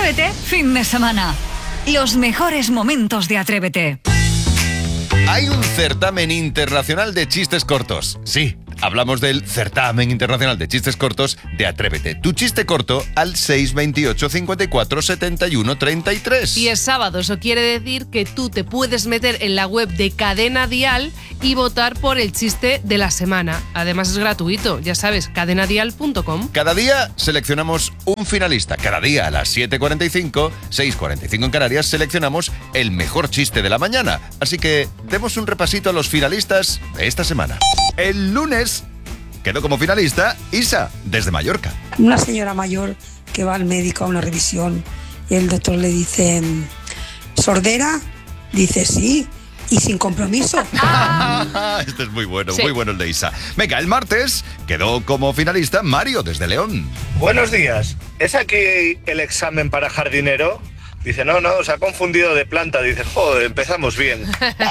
Atrévete, fin de semana. Los mejores momentos de Atrévete. Hay un certamen internacional de chistes cortos. Sí, hablamos del certamen internacional de chistes cortos de Atrévete. Tu chiste corto al 628 54 71 33. Y es sábado, eso quiere decir que tú te puedes meter en la web de Cadena Dial y votar por el chiste de la semana. Además es gratuito, ya sabes, cadenadial.com. Cada día seleccionamos un finalista. Cada día a las 7:45, 6:45 en Canarias, seleccionamos el mejor chiste de la mañana. Así que demos un repasito a los finalistas de esta semana. El lunes quedó como finalista Isa, desde Mallorca. Una señora mayor que va al médico a una revisión y el doctor le dice, ¿sordera? Dice, sí. Y sin compromiso. Este es muy bueno, Sí. muy bueno el de Isa. Venga, el martes quedó como finalista Mario, desde León. Buenos días. ¿Es aquí el examen para jardinero? Dice, no, se ha confundido de planta. Dice, joder, empezamos bien.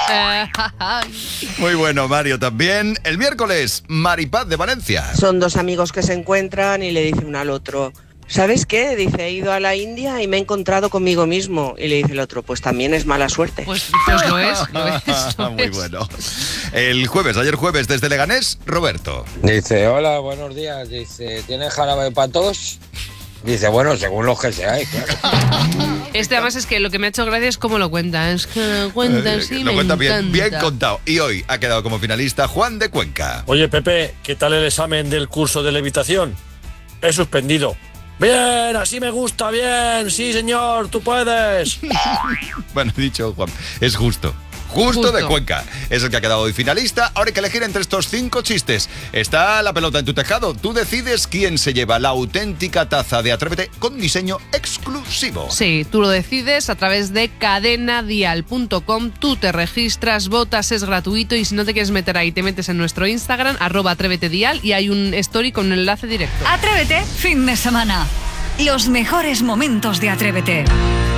Muy bueno, Mario, también. El miércoles, Maripaz, de Valencia. Son dos amigos que se encuentran y le dice uno al otro, ¿sabes qué? Dice, he ido a la India y me he encontrado conmigo mismo. Y le dice el otro, pues también es mala suerte. Pues lo es. Muy bueno. Ayer jueves, desde Leganés, Roberto. Dice, hola, buenos días. Dice, ¿tienes jarabe para tos? Dice, bueno, según los que seáis, claro. Este además es que lo que me ha hecho gracia es cómo lo cuenta. Es que lo cuenta así, Lo me cuenta bien encanta. contado. Y hoy ha quedado como finalista Juan de Cuenca. Oye, Pepe, ¿qué tal el examen del curso de levitación? He suspendido. Bien, así me gusta, bien. Sí, señor, tú puedes. Bueno, dicho Juan, es justo. Justo de Cuenca. Es el que ha quedado hoy finalista. Ahora hay que elegir entre estos 5 chistes. Está la pelota en tu tejado. Tú decides quién se lleva la auténtica taza de Atrévete con diseño exclusivo. Sí, tú lo decides a través de cadenadial.com. Tú te registras, votas, es gratuito. Y si no te quieres meter ahí, te metes en nuestro Instagram, @atrévetedial, y hay un story con un enlace directo. Atrévete, fin de semana. Los mejores momentos de Atrévete.